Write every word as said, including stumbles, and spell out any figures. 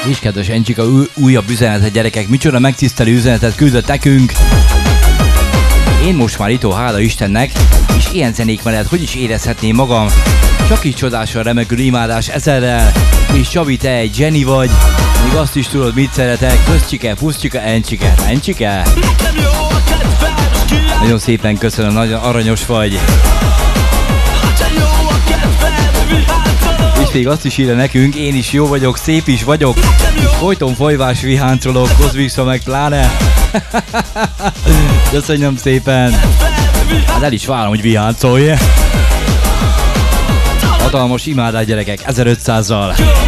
És kedves Encsika, újabb üzenetet gyerekek, micsoda megtisztelő üzenetet küldött nekünk. Én most már itthon, hála Istennek, és ilyen zenék mellett hogy is érezhetném magam. Csak is csodással remekül imádás ezerrel. És Csabi, te egy zseni vagy. Még azt is tudod, mit szeretek. Közcsike, puszcsika, Encsike. Encsike? Nagyon szépen köszönöm, nagyon aranyos vagy. És még azt is írja nekünk, én is jó vagyok, szép is vagyok. És folyton folyvás viháncolok, Kozvixa meg pláne. Köszönöm szépen. Hát el is várom, hogy viháncolj. Hatalmas imádás gyerekek, ezerötszázzal.